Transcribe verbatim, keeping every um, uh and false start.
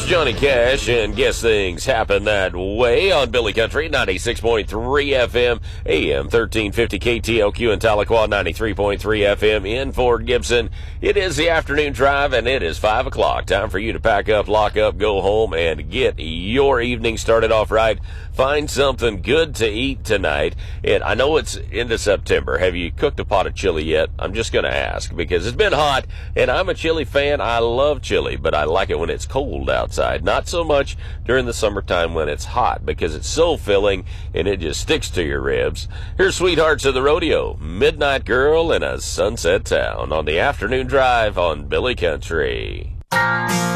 Johnny Cash, and guess things happen that way on Billy Country, ninety-six point three F M, A M thirteen fifty K T L Q in Tahlequah, ninety-three point three F M in Fort Gibson. It is the afternoon drive, and it is five o'clock. Time for you to pack up, lock up, go home, and get your evening started off right. Find something good to eat tonight. And I know it's into September. Have you cooked a pot of chili yet? I'm just going to ask because it's been hot, and I'm a chili fan. I love chili, but I like it when it's cold outside. Not so much during the summertime when it's hot because it's so filling and it just sticks to your ribs. Here's Sweethearts of the Rodeo, Midnight Girl in a Sunset Town on the afternoon drive on Billy Country.